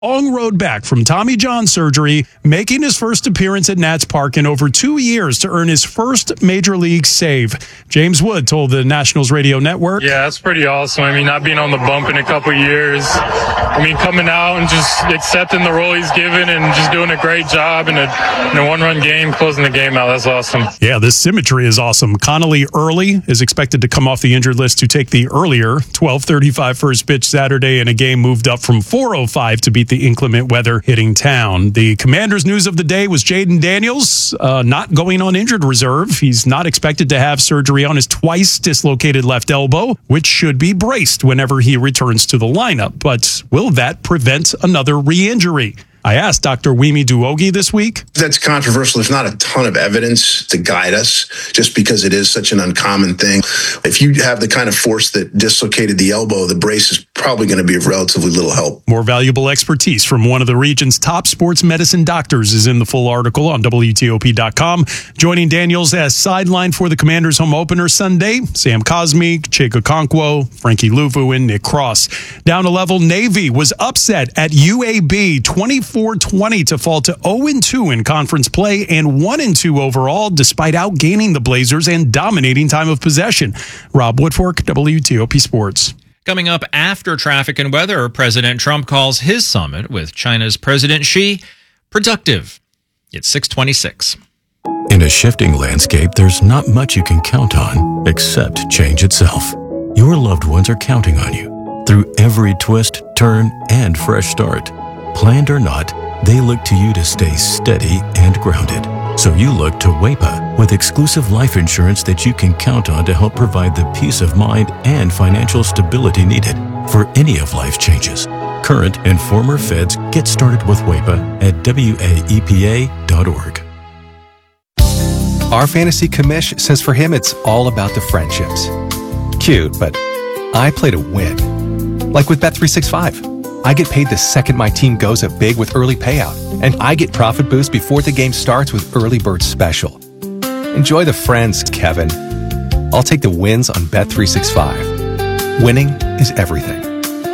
Long road back from Tommy John surgery, making his first appearance at Nats Park in over 2 years to earn his first major league save. James Wood told the Nationals radio network. Yeah, that's pretty awesome. I mean, not being on the bump in a couple years. I mean, coming out and just accepting the role he's given and just doing a great job in a one-run game, closing the game out. That's awesome. Yeah, this symmetry is awesome. Connolly Early is expected to come off the injured list to take the earlier 12:35 first pitch Saturday in a game moved up from 4:05 to beat the inclement weather hitting town. The Commanders' news of the day was Jaden Daniels not going on injured reserve. He's not expected to have surgery on his twice dislocated left elbow, which should be braced whenever he returns to the lineup. But will that prevent another re-injury? I asked Dr. Wimi Duogi this week. That's controversial. There's not a ton of evidence to guide us just because it is such an uncommon thing. If you have the kind of force that dislocated the elbow, the brace is probably going to be of relatively little help. More valuable expertise from one of the region's top sports medicine doctors is in the full article on WTOP.com. Joining Daniels as sideline for the Commanders' home opener Sunday, Sam Cosme, Chika Okonkwo, Frankie Luvu, and Nick Cross. Down a level, Navy was upset at UAB 24-20 to fall to 0-2 in conference play and 1-2 overall, despite outgaining the Blazers and dominating time of possession. Rob Woodfork, WTOP Sports. Coming up after traffic and weather, President Trump calls his summit with China's President Xi productive. It's 6:26. In a shifting landscape, there's not much you can count on except change itself. Your loved ones are counting on you through every twist, turn, and fresh start. Planned or not, they look to you to stay steady and grounded. So you look to WAPA with exclusive life insurance that you can count on to help provide the peace of mind and financial stability needed for any of life's changes. Current and former feds get started with WAPA at WAEPA.org. Our fantasy commish says for him it's all about the friendships. Cute, but I play to win. Like with Bet365. I get paid the second my team goes up big with early payout, and I get profit boost before the game starts with Early Bird Special. Enjoy the friends, Kevin. I'll take the wins on Bet365. Winning is everything.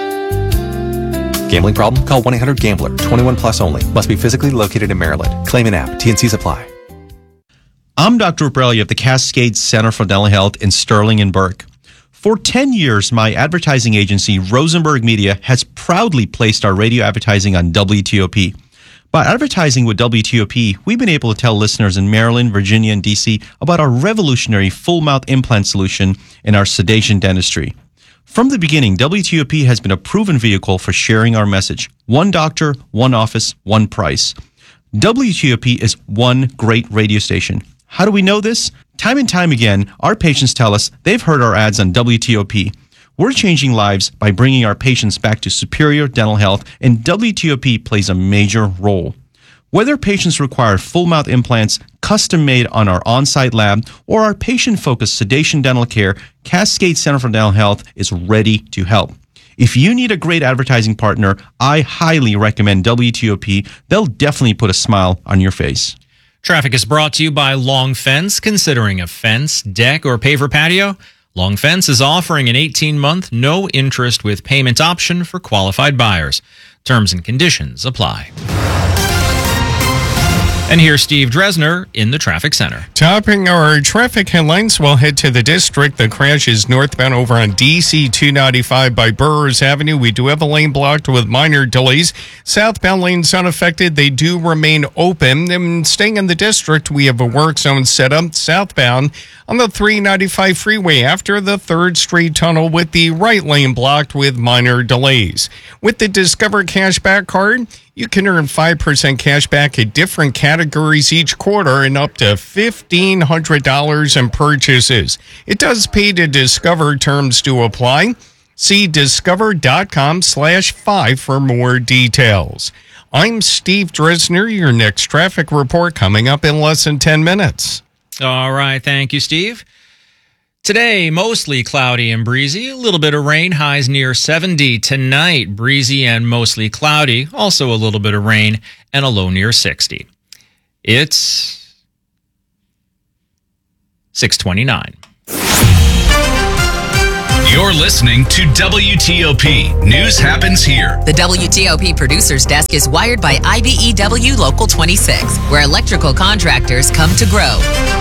Gambling problem? Call 1-800-GAMBLER. 21 plus only. Must be physically located in Maryland. Claim an app. T&Cs apply. I'm Dr. Ubrelli of the Cascade Center for Dental Health in Sterling and Burke. For 10 years, my advertising agency, Rosenberg Media, has proudly placed our radio advertising on WTOP. By advertising with WTOP, we've been able to tell listeners in Maryland, Virginia, and D.C. about our revolutionary full-mouth implant solution in our sedation dentistry. From the beginning, WTOP has been a proven vehicle for sharing our message. One doctor, one office, one price. WTOP is one great radio station. How do we know this? Time and time again, our patients tell us they've heard our ads on WTOP. We're changing lives by bringing our patients back to superior dental health, and WTOP plays a major role. Whether patients require full-mouth implants, custom-made on our on-site lab, or our patient-focused sedation dental care, Cascade Center for Dental Health is ready to help. If you need a great advertising partner, I highly recommend WTOP. They'll definitely put a smile on your face. Traffic is brought to you by Long Fence. Considering a fence, deck, or paver patio, Long Fence is offering an 18-month no-interest with payment option for qualified buyers. Terms and conditions apply. And here's Steve Dresner in the traffic center. Topping our traffic headlines, we'll head to the district. The crash is northbound over on DC 295 by Burroughs Avenue. We do have a lane blocked with minor delays. Southbound lanes unaffected. They do remain open. And staying in the district, we have a work zone set up southbound on the 395 freeway after the 3rd Street tunnel with the right lane blocked with minor delays. With the Discover Cashback card, you can earn 5% cash back at different categories each quarter and up to $1,500 in purchases. It does pay to Discover. Terms do apply. See discover.com/5 for more details. I'm Steve Dresner. Your next traffic report coming up in less than 10 minutes. All right. Thank you, Steve. Today, mostly cloudy and breezy. A little bit of rain, highs near 70. Tonight, breezy and mostly cloudy. Also a little bit of rain and a low near 60. It's 6:29. You're listening to WTOP. News happens here. The WTOP Producers Desk is wired by IBEW Local 26, where electrical contractors come to grow.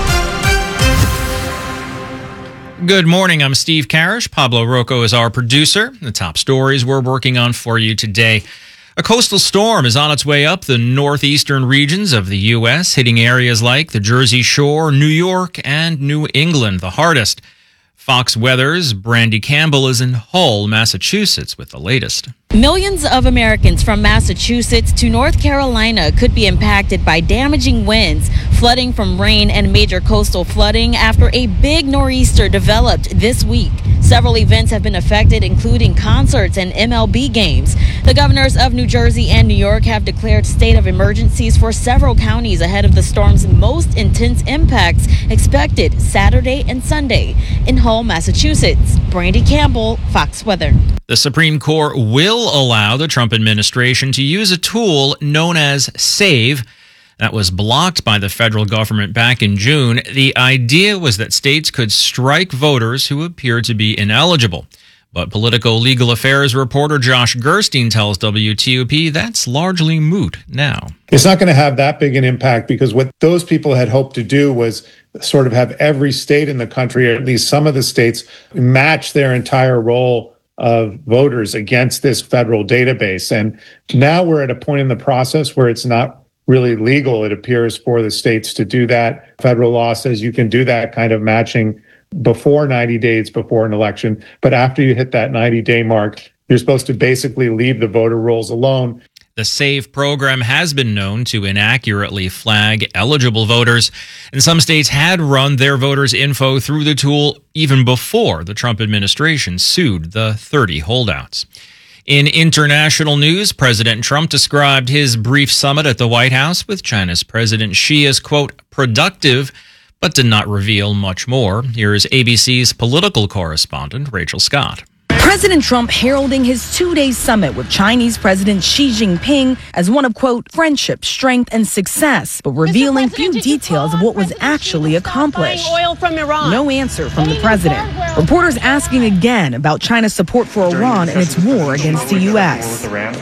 Good morning. I'm Steve Karish. Pablo Rocco is our producer. The top stories we're working on for you today. A coastal storm is on its way up the northeastern regions of the U.S., hitting areas like the Jersey Shore, New York, and New England the hardest. Fox Weather's Brandy Campbell is in Hull, Massachusetts, with the latest. Millions of Americans from Massachusetts to North Carolina could be impacted by damaging winds, flooding from rain, and major coastal flooding after a big nor'easter developed this week. Several events have been affected, including concerts and MLB games. The governors of New Jersey and New York have declared state of emergencies for several counties ahead of the storm's most intense impacts expected Saturday and Sunday. In Hull, Massachusetts, Brandy Campbell, Fox Weather. The Supreme Court will allow the Trump administration to use a tool known as SAVE. That was blocked by the federal government back in June. The idea was that states could strike voters who appear to be ineligible. But political legal affairs reporter Josh Gerstein tells WTOP that's largely moot now. It's not going to have that big an impact because what those people had hoped to do was sort of have every state in the country, or at least some of the states, match their entire roll of voters against this federal database. And now we're at a point in the process where it's not really legal, it appears, for the states to do that. Federal law says you can do that kind of matching before 90 days before an election. But after you hit that 90-day mark, you're supposed to basically leave the voter rolls alone. The SAVE program has been known to inaccurately flag eligible voters, and some states had run their voters' info through the tool even before the Trump administration sued the 30 holdouts. In international news, President Trump described his brief summit at the White House with China's President Xi as, quote, productive, but did not reveal much more. Here's ABC's political correspondent, Rachel Scott. President Trump heralding his two-day summit with Chinese President Xi Jinping as one of, quote, friendship, strength, and success, but revealing few details of what was actually accomplished. Oil from Iran. No answer from the president. Reporters asking again about China's support for Iran and its war against the U.S.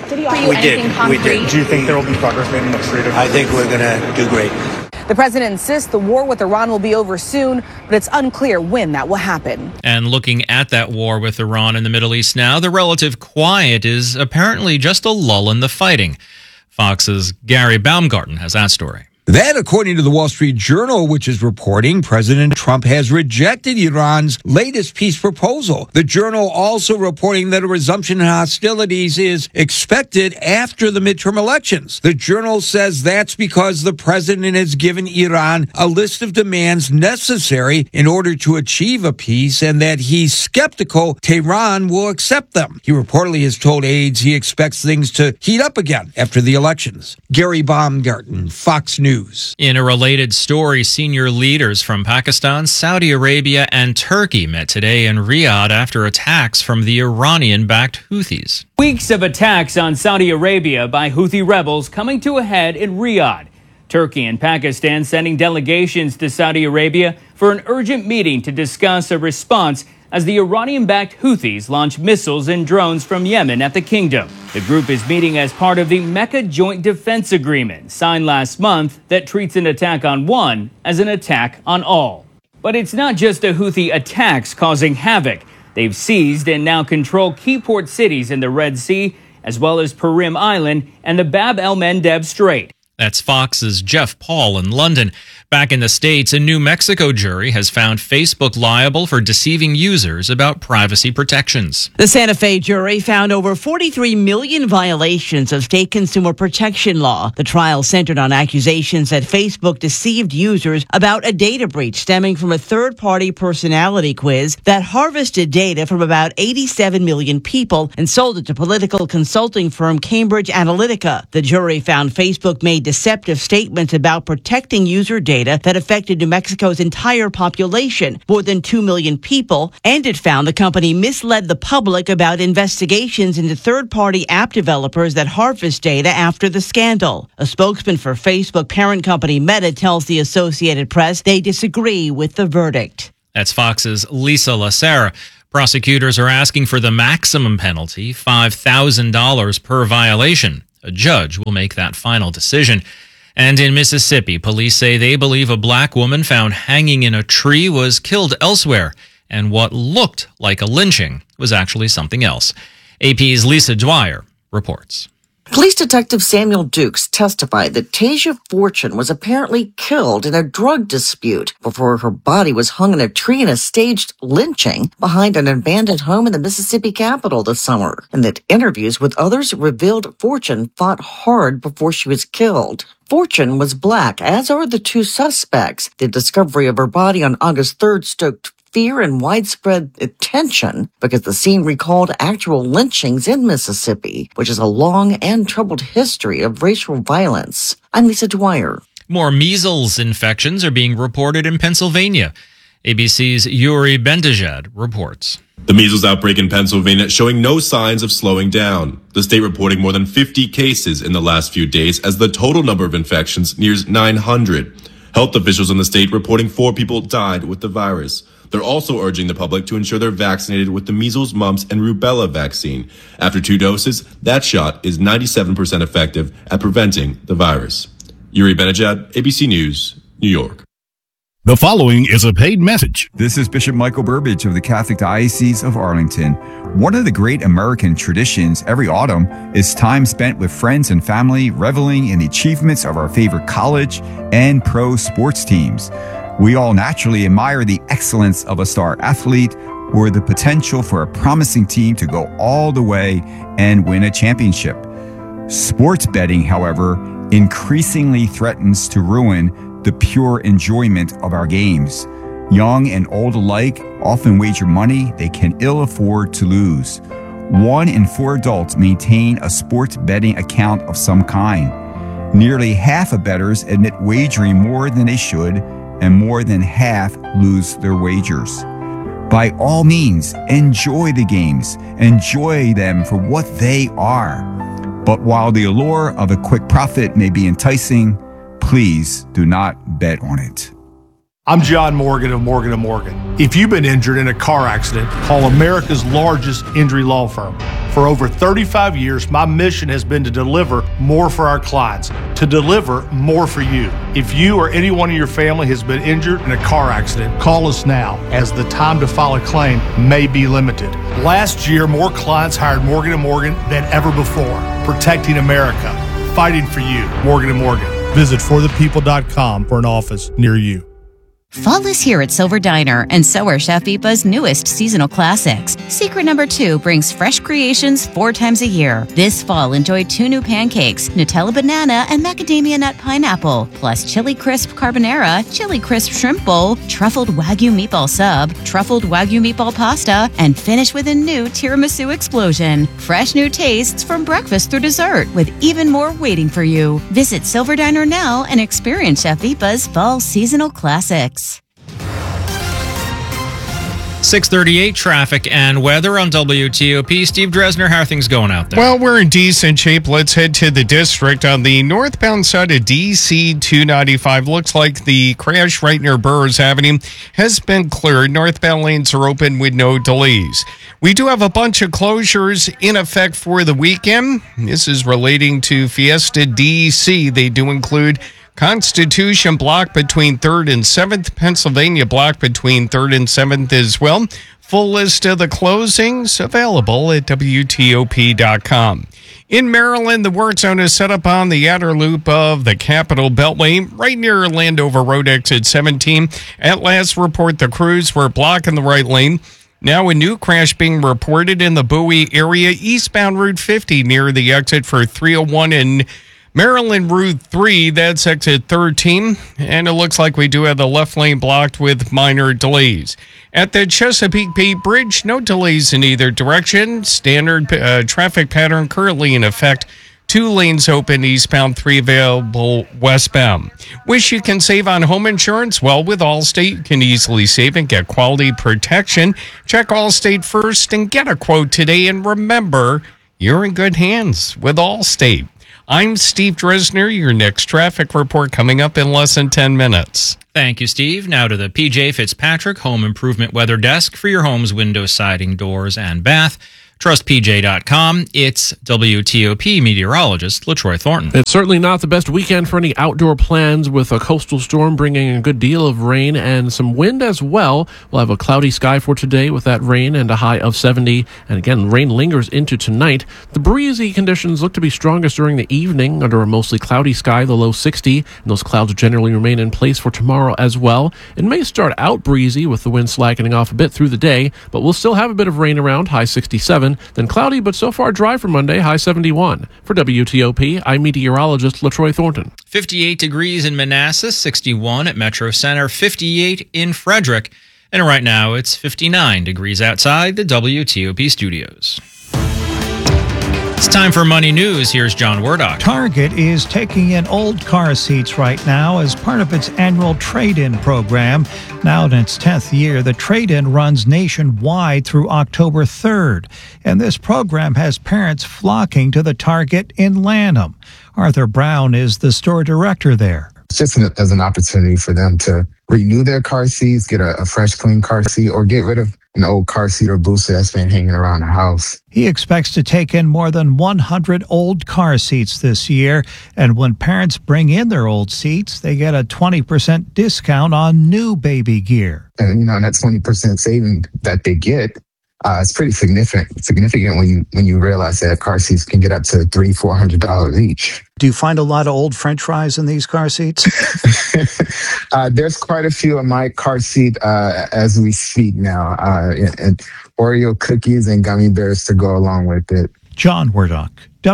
We did. Do you think there will be progress made in the next 3 days? I think we're going to do great. The president insists the war with Iran will be over soon, but it's unclear when that will happen. And looking at that war with Iran in the Middle East now, the relative quiet is apparently just a lull in the fighting. Fox's Gary Baumgarten has that story. That, according to the Wall Street Journal, which is reporting President Trump has rejected Iran's latest peace proposal. The Journal also reporting that a resumption in hostilities is expected after the midterm elections. The Journal says that's because the president has given Iran a list of demands necessary in order to achieve a peace and that he's skeptical Tehran will accept them. He reportedly has told aides he expects things to heat up again after the elections. Gary Baumgarten, Fox News. In a related story, senior leaders from Pakistan, Saudi Arabia, and Turkey met today in Riyadh after attacks from the Iranian-backed Houthis. Weeks of attacks on Saudi Arabia by Houthi rebels coming to a head in Riyadh. Turkey and Pakistan sending delegations to Saudi Arabia for an urgent meeting to discuss a response as the Iranian-backed Houthis launch missiles and drones from Yemen at the kingdom. The group is meeting as part of the Mecca Joint Defense Agreement, signed last month, that treats an attack on one as an attack on all. But it's not just the Houthi attacks causing havoc. They've seized and now control key port cities in the Red Sea, as well as Purim Island and the Bab el-Mandeb Strait. That's Fox's Jeff Paul in London. Back in the States, a New Mexico jury has found Facebook liable for deceiving users about privacy protections. The Santa Fe jury found over 43 million violations of state consumer protection law. The trial centered on accusations that Facebook deceived users about a data breach stemming from a third-party personality quiz that harvested data from about 87 million people and sold it to political consulting firm Cambridge Analytica. The jury found Facebook made deceptive statements about protecting user data that affected New Mexico's entire population, more than 2 million people, and it found the company misled the public about investigations into third-party app developers that harvest data after the scandal. A spokesman for Facebook parent company Meta tells the Associated Press they disagree with the verdict. That's Fox's Lisa Lacera. Prosecutors are asking for the maximum penalty, $5,000 per violation. A judge will make that final decision. And in Mississippi, police say they believe a black woman found hanging in a tree was killed elsewhere, and what looked like a lynching was actually something else. AP's Lisa Dwyer reports. Police Detective Samuel Dukes testified that Tasia Fortune was apparently killed in a drug dispute before her body was hung in a tree in a staged lynching behind an abandoned home in the Mississippi capital this summer, and that interviews with others revealed Fortune fought hard before she was killed. Fortune was black, as are the two suspects. The discovery of her body on August 3rd stoked fear and widespread attention because the scene recalled actual lynchings in Mississippi, which is a long and troubled history of racial violence. I'm Lisa Dwyer. More measles infections are being reported in Pennsylvania. ABC's Yuri Bendajad reports. The measles outbreak in Pennsylvania showing no signs of slowing down. The state reporting more than 50 cases in the last few days as the total number of infections nears 900. Health officials in the state reporting 4 people died with the virus. They're also urging the public to ensure they're vaccinated with the measles, mumps, and rubella vaccine. After 2 doses, that shot is 97% effective at preventing the virus. Yuri Benajad, ABC News, New York. The following is a paid message. This is Bishop Michael Burbidge of the Catholic Diocese of Arlington. One of the great American traditions every autumn is time spent with friends and family reveling in the achievements of our favorite college and pro sports teams. We all naturally admire the excellence of a star athlete or the potential for a promising team to go all the way and win a championship. Sports betting, however, increasingly threatens to ruin the pure enjoyment of our games. Young and old alike often wager money they can ill afford to lose. 1 in 4 adults maintain a sports betting account of some kind. Nearly half of bettors admit wagering more than they should, and more than half lose their wagers. By all means, enjoy the games. Enjoy them for what they are. But while the allure of a quick profit may be enticing, please do not bet on it. I'm John Morgan of Morgan & Morgan. If you've been injured in a car accident, call America's largest injury law firm. For over 35 years, my mission has been to deliver more for our clients, to deliver more for you. If you or anyone in your family has been injured in a car accident, call us now, as the time to file a claim may be limited. Last year, more clients hired Morgan & Morgan than ever before, protecting America, fighting for you. Morgan & Morgan. Visit forthepeople.com for an office near you. Fall is here at Silver Diner, and so are Chef Ipa's newest seasonal classics. Secret number 2 brings fresh creations 4 times a year. This fall, enjoy 2 new pancakes, Nutella banana and macadamia nut pineapple, plus chili crisp carbonara, chili crisp shrimp bowl, truffled Wagyu meatball sub, truffled Wagyu meatball pasta, and finish with a new tiramisu explosion. Fresh new tastes from breakfast through dessert, with even more waiting for you. Visit Silver Diner now and experience Chef Ipa's fall seasonal classics. 6:38 traffic and weather on WTOP. Steve Dresner, how are things going out there? Well, we're in decent shape. Let's head to the district. On the northbound side of DC 295, looks like the crash right near Burrs Avenue has been cleared. Northbound lanes are open with no delays. We do have a bunch of closures in effect for the weekend. This is relating to Fiesta DC. They do include Constitution block between 3rd and 7th, Pennsylvania block between 3rd and 7th as well. Full list of the closings available at WTOP.com. In Maryland, the work zone is set up on the outer loop of the Capitol Beltway, right near Landover Road, exit 17. At last report, the crews were blocking the right lane. Now a new crash being reported in the Bowie area, eastbound Route 50 near the exit for 301 and Maryland Route 3, that's exit 13, and it looks like we do have the left lane blocked with minor delays. At the Chesapeake Bay Bridge, no delays in either direction. Standard traffic pattern currently in effect. 2 lanes open eastbound, 3 available westbound. Wish you can save on home insurance? Well, with Allstate, you can easily save and get quality protection. Check Allstate first and get a quote today, and remember, you're in good hands with Allstate. I'm Steve Dresner. Your next traffic report coming up in less than 10 minutes. Thank you, Steve. Now to the PJ Fitzpatrick Home Improvement Weather Desk for your home's window, siding, doors, and bath. TrustPJ.com. It's WTOP meteorologist LaTroy Thornton. It's certainly not the best weekend for any outdoor plans, with a coastal storm bringing a good deal of rain and some wind as well. We'll have a cloudy sky for today with that rain and a high of 70. And again, rain lingers into tonight. The breezy conditions look to be strongest during the evening under a mostly cloudy sky, the low 60. And those clouds generally remain in place for tomorrow as well. It may start out breezy with the wind slackening off a bit through the day, but we'll still have a bit of rain around, high 67. Then cloudy, but so far dry for Monday, high 71. For WTOP, I'm meteorologist LaTroy Thornton. 58 degrees in Manassas, 61 at Metro Center, 58 in Frederick. And right now it's 59 degrees outside the WTOP studios. It's time for Money News. Here's John Wardock. Target is taking in old car seats right now as part of its annual trade-in program. Now in its 10th year, the trade-in runs nationwide through October 3rd. And this program has parents flocking to the Target in Lanham. Arthur Brown is the store director there. It's just as an opportunity for them to renew their car seats, get a fresh, clean car seat, or get rid of an old car seat or booster that's been hanging around the house. He expects to take in more than 100 old car seats this year. And when parents bring in their old seats, they get a 20% discount on new baby gear. And, that 20% saving that they get, it's pretty significant when you realize that car seats can get up to $300-$400 each. Do you find a lot of old French fries in these car seats? There's quite a few in my car seat as we speak now, and Oreo cookies and gummy bears to go along with it. John Wardock,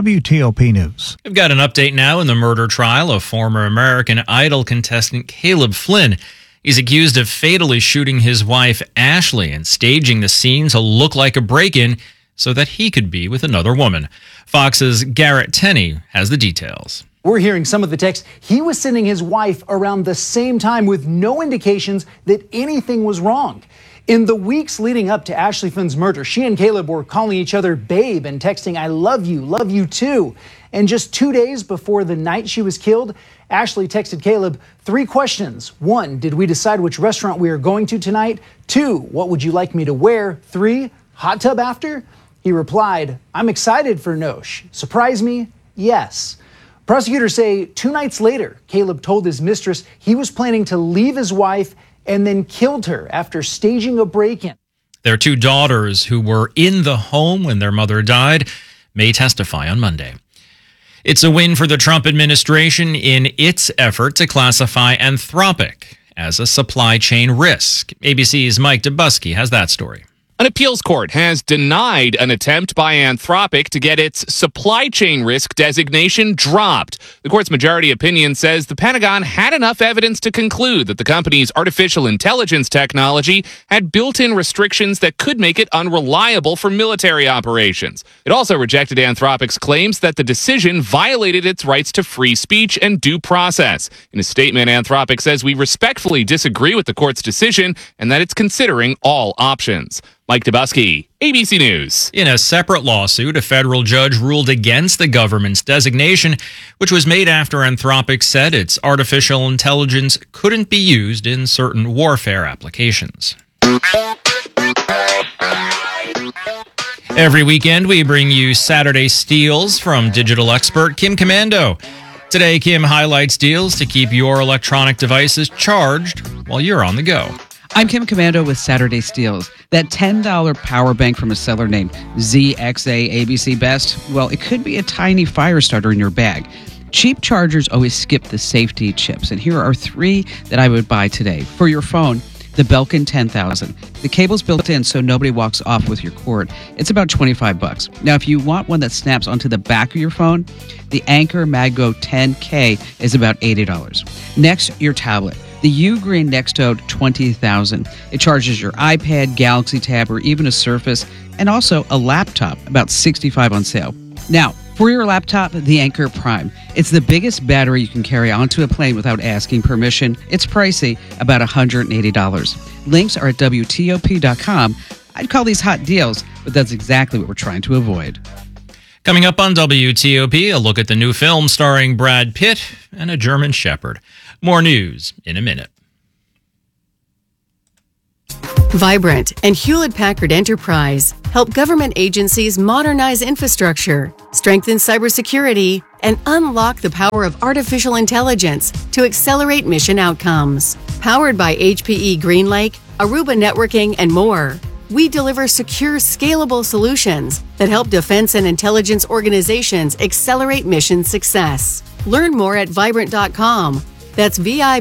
WTOP News. We've got an update now in the murder trial of former American Idol contestant Caleb Flynn. He's accused of fatally shooting his wife, Ashley, and staging the scene to look like a break-in so that he could be with another woman. Fox's Garrett Tenney has the details. We're hearing some of the text. He was sending his wife around the same time with no indications that anything was wrong. In the weeks leading up to Ashley Flynn's murder, she and Caleb were calling each other babe and texting, "I love you too." And just 2 days before the night she was killed, Ashley texted Caleb 3 questions. 1, did we decide which restaurant we are going to tonight? 2, what would you like me to wear? 3, hot tub after? He replied, "I'm excited for Nosh. Surprise me? Yes." Prosecutors say 2 nights later, Caleb told his mistress he was planning to leave his wife and then killed her after staging a break-in. Their 2 daughters, who were in the home when their mother died, may testify on Monday. It's a win for the Trump administration in its effort to classify Anthropic as a supply chain risk. ABC's Mike Dubusky has that story. An appeals court has denied an attempt by Anthropic to get its supply chain risk designation dropped. The court's majority opinion says the Pentagon had enough evidence to conclude that the company's artificial intelligence technology had built-in restrictions that could make it unreliable for military operations. It also rejected Anthropic's claims that the decision violated its rights to free speech and due process. In a statement, Anthropic says, "We respectfully disagree with the court's decision and that it's considering all options." Mike Dubusky, ABC News. In a separate lawsuit, a federal judge ruled against the government's designation, which was made after Anthropic said its artificial intelligence couldn't be used in certain warfare applications. Every weekend, we bring you Saturday Steals from digital expert Kim Commando. Today, Kim highlights deals to keep your electronic devices charged while you're on the go. I'm Kim Commando with Saturday Steals. That $10 power bank from a seller named ZXA ABC Best, well, it could be a tiny fire starter in your bag. Cheap chargers always skip the safety chips, and here are 3 that I would buy today. For your phone, the Belkin 10,000. The cable's built in so nobody walks off with your cord. It's about $25. Now, if you want one that snaps onto the back of your phone, the Anker Maggo 10K is about $80. Next, your tablet. The Ugreen Nextode 20,000. It charges your iPad, Galaxy Tab, or even a Surface, and also a laptop, about $65 on sale. Now, for your laptop, the Anker Prime. It's the biggest battery you can carry onto a plane without asking permission. It's pricey, about $180. Links are at WTOP.com. I'd call these hot deals, but that's exactly what we're trying to avoid. Coming up on WTOP, a look at the new film starring Brad Pitt and a German Shepherd. More news in a minute. Vibrant and Hewlett-Packard Enterprise help government agencies modernize infrastructure, strengthen cybersecurity, and unlock the power of artificial intelligence to accelerate mission outcomes. Powered by HPE GreenLake, Aruba Networking, and more, we deliver secure, scalable solutions that help defense and intelligence organizations accelerate mission success. Learn more at Vibrant.com. That's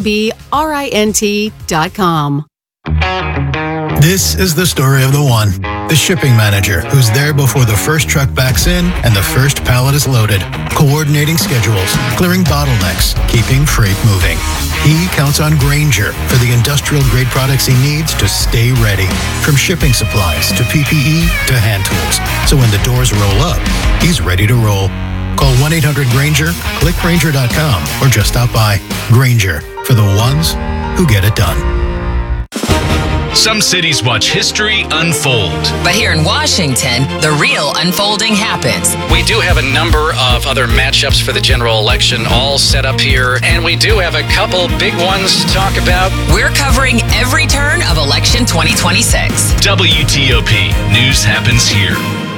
VIBRINT.com. This is the story of the one, the shipping manager, who's there before the first truck backs in and the first pallet is loaded, coordinating schedules, clearing bottlenecks, keeping freight moving. He counts on Grainger for the industrial-grade products he needs to stay ready, from shipping supplies to PPE to hand tools. So when the doors roll up, he's ready to roll. Call 1-800-GRAINGER, click Grainger.com, or just stop by. Grainger, for the ones who get it done. Some cities watch history unfold. But here in Washington, the real unfolding happens. We do have a number of other matchups for the general election all set up here, and we do have a couple big ones to talk about. We're covering every turn of election 2026. WTOP. News happens here.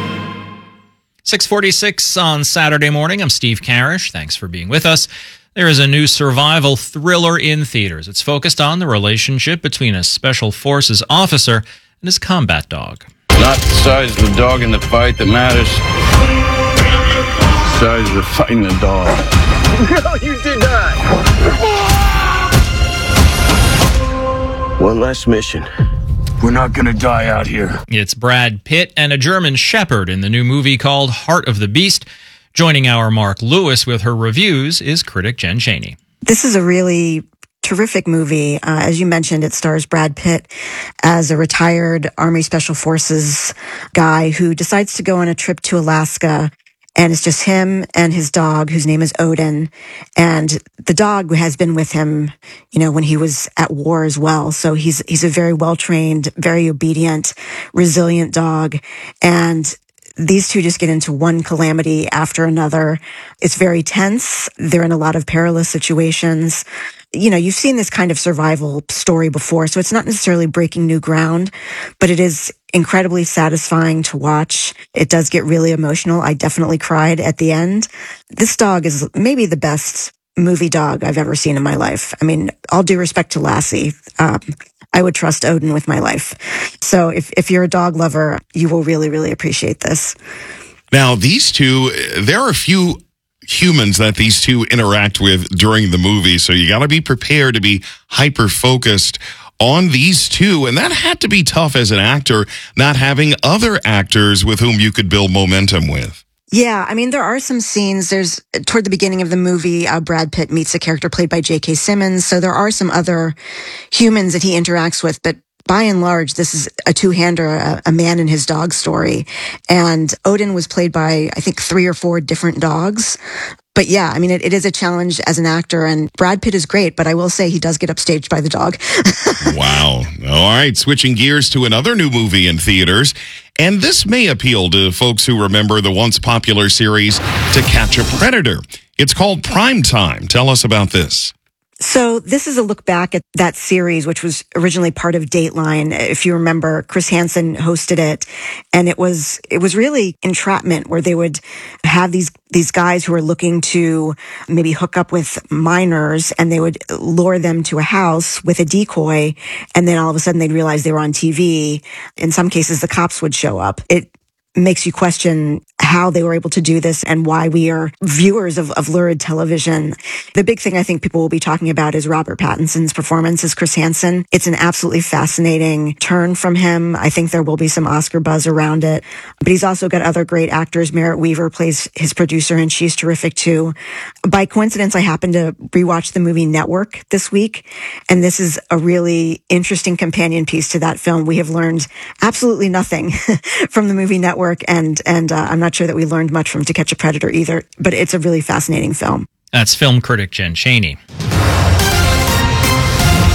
6:46 on Saturday morning. I'm Steve Karish. Thanks for being with us. There is a new survival thriller in theaters. It's focused on the relationship between a special forces officer and his combat dog. Not the size of the dog in the fight that matters. The size of the fight in the dog. No, you did not. One last mission. We're not gonna die out here. It's Brad Pitt and a German Shepherd in the new movie called Heart of the Beast. Joining our Mark Lewis with her reviews is critic Jen Chaney. This is a really terrific movie. As you mentioned, it stars Brad Pitt as a retired Army Special Forces guy who decides to go on a trip to Alaska. And it's just him and his dog, whose name is Odin. And the dog has been with him, when he was at war as well. So he's a very well-trained, very obedient, resilient dog. And these two just get into one calamity after another. It's very tense. They're in a lot of perilous situations. You've seen this kind of survival story before, so it's not necessarily breaking new ground, but it is incredibly satisfying to watch. It does get really emotional. I definitely cried at the end. This dog is maybe the best movie dog I've ever seen in my life. I mean, all due respect to Lassie, I would trust Odin with my life. So if you're a dog lover, you will really, really appreciate this. Now, these two, there are a few humans that these two interact with during the movie, so you got to be prepared to be hyper-focused on these two, and that had to be tough as an actor, not having other actors with whom you could build momentum with. Yeah, I mean, there are some scenes. Toward the beginning of the movie, Brad Pitt meets a character played by J.K. Simmons. So there are some other humans that he interacts with, but by and large, this is a two-hander, a man and his dog story. And Odin was played by, I think, 3 or 4 different dogs. But yeah, I mean, it is a challenge as an actor, and Brad Pitt is great, but I will say he does get upstaged by the dog. Wow. All right, switching gears to another new movie in theaters. And this may appeal to folks who remember the once popular series To Catch a Predator. It's called Prime Time. Tell us about this. So this is a look back at that series, which was originally part of Dateline. If you remember, Chris Hansen hosted it, and it was really entrapment, where they would have these guys who were looking to maybe hook up with minors, and they would lure them to a house with a decoy, and then all of a sudden they'd realize they were on TV. In some cases, the cops would show up. It makes you question how they were able to do this and why we are viewers of lurid television. The big thing I think people will be talking about is Robert Pattinson's performance as Chris Hansen. It's an absolutely fascinating turn from him. I think there will be some Oscar buzz around it. But he's also got other great actors. Merritt Weaver plays his producer, and she's terrific too. By coincidence, I happened to rewatch the movie Network this week, and this is a really interesting companion piece to that film. We have learned absolutely nothing from the movie Network, and I'm not sure that we learned much from To Catch a Predator either, but it's a really fascinating film. That's film critic Jen Chaney.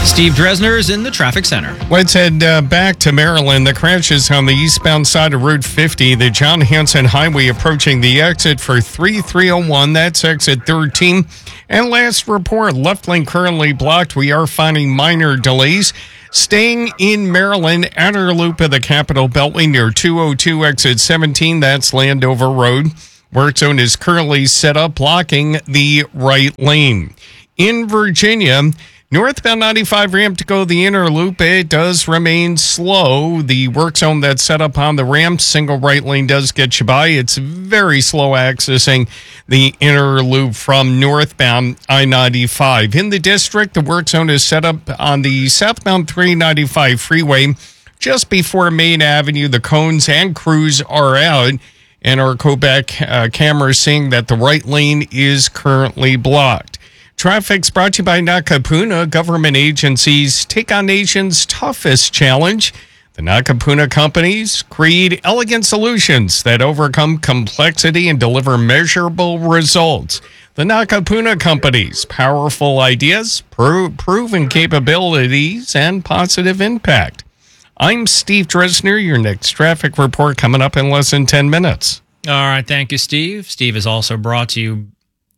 Steve Dresner is in the traffic center. Let's head back to Maryland. The crash is on the eastbound side of Route 50, the John Hanson Highway, approaching the exit for 3301. That's exit 13. And last report, left lane currently blocked. We are finding minor delays. Staying in Maryland, outer loop of the Capitol Beltway near 202 exit 17. That's Landover Road. Work zone is currently set up, blocking the right lane. In Virginia, northbound 95 ramp to go the inner loop, it does remain slow. The work zone that's set up on the ramp, single right lane does get you by. It's very slow accessing the inner loop from northbound I-95. In the district, the work zone is set up on the southbound 395 freeway just before Main Avenue. The cones and crews are out, and our Quebec cameras seeing that the right lane is currently blocked. Traffic's brought to you by Nakapuna. Government agencies take on nation's toughest challenge. The Nakapuna companies create elegant solutions that overcome complexity and deliver measurable results. The Nakapuna companies, powerful ideas, proven capabilities, and positive impact. I'm Steve Dresner. Your next traffic report coming up in less than 10 minutes. All right, thank you, Steve. Steve is also brought to you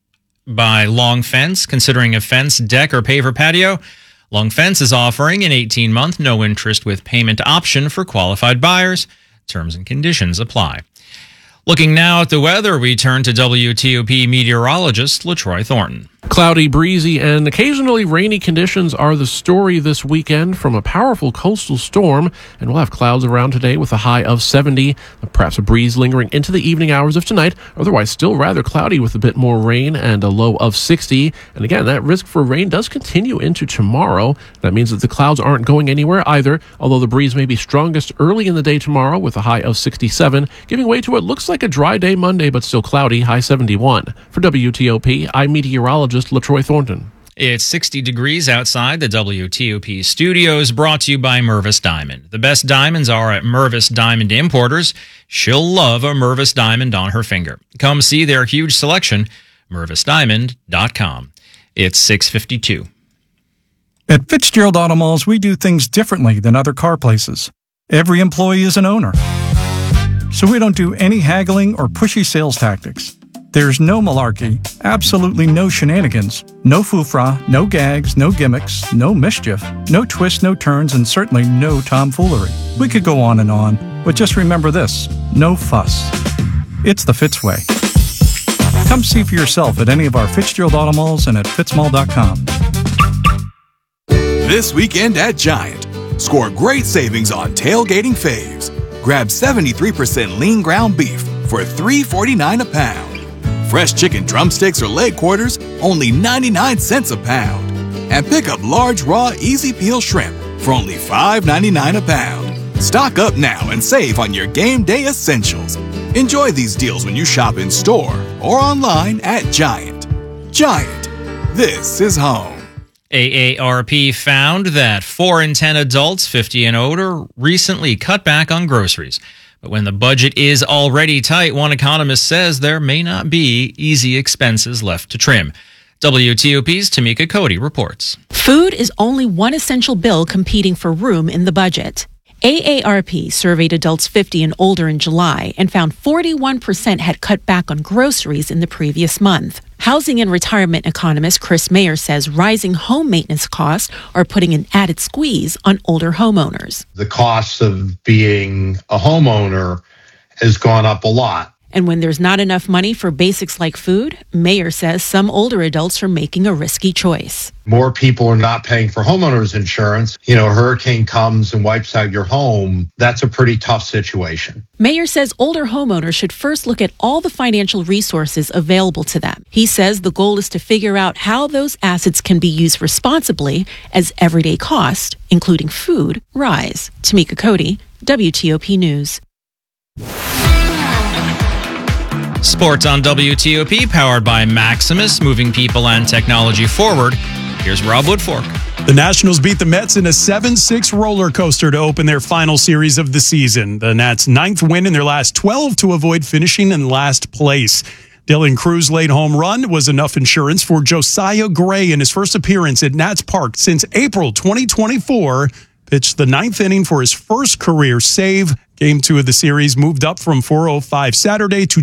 by Long Fence. Considering a fence, deck, or paver patio, Long Fence is offering an 18-month no-interest with payment option for qualified buyers. Terms and conditions apply. Looking now at the weather, we turn to WTOP meteorologist LaTroy Thornton. Cloudy, breezy, and occasionally rainy conditions are the story this weekend from a powerful coastal storm, and we'll have clouds around today with a high of 70, perhaps a breeze lingering into the evening hours of tonight, otherwise still rather cloudy with a bit more rain and a low of 60. And again, that risk for rain does continue into tomorrow. That means that the clouds aren't going anywhere either, although the breeze may be strongest early in the day tomorrow with a high of 67, giving way to what looks like a dry day Monday, but still cloudy, high 71. For WTOP, I'm meteorologist LaTroy Thornton. It's 60 degrees outside the WTOP studios, brought to you by Mervis Diamond. The best diamonds are at Mervis Diamond Importers. She'll love a Mervis diamond on her finger. Come see their huge selection, mervisdiamond.com. It's 6:52. At Fitzgerald Auto Malls, we do things differently than other car places. Every employee is an owner. So we don't do any haggling or pushy sales tactics. There's no malarkey, absolutely no shenanigans, no foofra, no gags, no gimmicks, no mischief, no twists, no turns, and certainly no tomfoolery. We could go on, but just remember this: no fuss. It's the Fitz way. Come see for yourself at any of our Fitzgerald Auto Malls and at fitzmall.com. This weekend at Giant, score great savings on tailgating faves. Grab 73% lean ground beef for $3.49 a pound. Fresh chicken drumsticks or leg quarters, only 99 cents a pound. And pick up large raw easy peel shrimp for only $5.99 a pound. Stock up now and save on your game day essentials. Enjoy these deals when you shop in store or online at Giant. Giant, this is home. AARP found that 4 in 10 adults 50 and older recently cut back on groceries. But when the budget is already tight, one economist says there may not be easy expenses left to trim. WTOP's Tamika Cody reports. Food is only one essential bill competing for room in the budget. AARP surveyed adults 50 and older in July and found 41% had cut back on groceries in the previous month. Housing and retirement economist Chris Mayer says rising home maintenance costs are putting an added squeeze on older homeowners. The cost of being a homeowner has gone up a lot. And when there's not enough money for basics like food, Mayer says some older adults are making a risky choice. More people are not paying for homeowners insurance. A hurricane comes and wipes out your home. That's a pretty tough situation. Mayer says older homeowners should first look at all the financial resources available to them. He says the goal is to figure out how those assets can be used responsibly as everyday costs, including food, rise. Tamika Cody, WTOP News. Sports on WTOP, powered by Maximus, moving people and technology forward. Here's Rob Woodfork. The Nationals beat the Mets in a 7-6 roller coaster to open their final series of the season. The Nats' 9th win in their last 12 to avoid finishing in last place. Dylan Cruz' late home run was enough insurance for Josiah Gray in his first appearance at Nats Park since April 2024. Pitched the ninth inning for his first career save. Game 2 of the series moved up from 4:05 Saturday to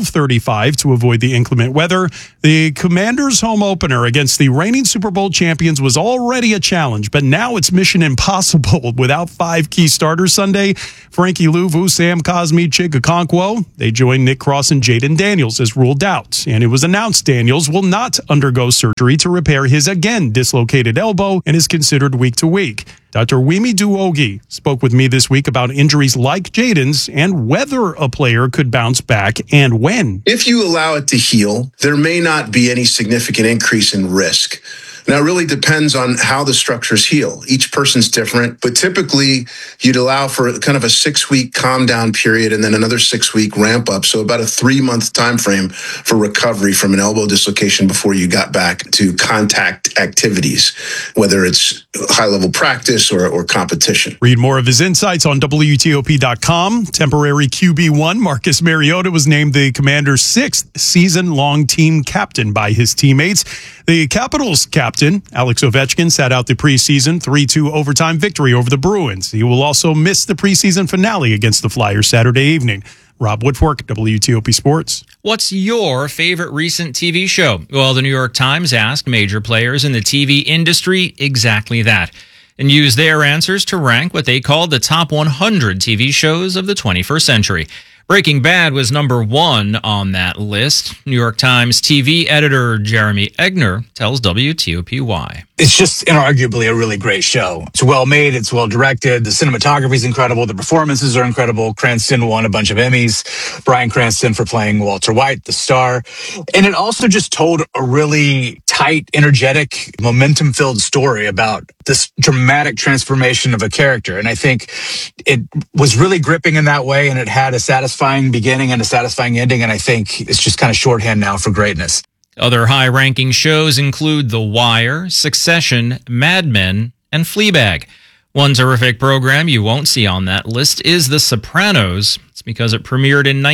12:35 to avoid the inclement weather. The Commanders' home opener against the reigning Super Bowl champions was already a challenge, but now it's mission impossible without 5 key starters Sunday. Frankie Louvu, Sam Cosmi, Chig Okonkwo. They joined Nick Cross and Jaden Daniels as ruled out. And it was announced Daniels will not undergo surgery to repair his again dislocated elbow and is considered week to week. Dr. Wimi Duogi spoke with me this week about injuries like Jaden's and whether a player could bounce back and when. If you allow it to heal, there may not be any significant increase in risk. Now, it really depends on how the structures heal. Each person's different, but typically you'd allow for kind of a 6-week calm down period and then another 6-week ramp up. So about a 3-month time frame for recovery from an elbow dislocation before you got back to contact activities, whether it's high-level practice or competition. Read more of his insights on WTOP.com. Temporary QB1 Marcus Mariota was named the Commanders' 6th season-long team captain by his teammates. The Capitals captain, Alex Ovechkin, sat out the preseason 3-2 overtime victory over the Bruins. He will also miss the preseason finale against the Flyers Saturday evening. Rob Woodfork, WTOP Sports. What's your favorite recent TV show? Well, the New York Times asked major players in the TV industry exactly that, and used their answers to rank what they called the top 100 TV shows of the 21st century. Breaking Bad was number 1 on that list. New York Times TV editor Jeremy Egner tells WTOP why. It's just inarguably a really great show. It's well made, it's well directed, the cinematography is incredible, the performances are incredible. Cranston won a bunch of Emmys, Bryan Cranston for playing Walter White, the star. And it also just told a really tight, energetic, momentum-filled story about this dramatic transformation of a character. And I think it was really gripping in that way, and it had a satisfying beginning and a satisfying ending, and I think it's just kind of shorthand now for greatness. Other high-ranking shows include The Wire, Succession, Mad Men, and Fleabag. One terrific program you won't see on that list is The Sopranos. It's because it premiered in